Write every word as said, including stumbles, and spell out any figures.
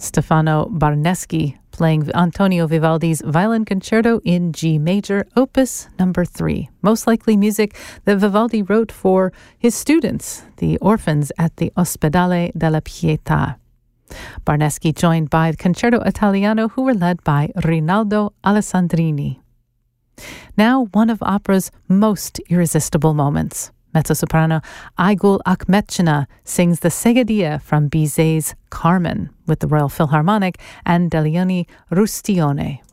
Stefano Barneschi playing Antonio Vivaldi's Violin Concerto in G major, opus number three. Most likely music that Vivaldi wrote for his students, the orphans at the Ospedale della Pietà. Barneschi joined by the Concerto Italiano, who were led by Rinaldo Alessandrini. Now, one of opera's most irresistible moments. Mezzo-soprano Aygul Akmetchina sings the Seghedia from Bizet's Carmen with the Royal Philharmonic and Delioni Rustione.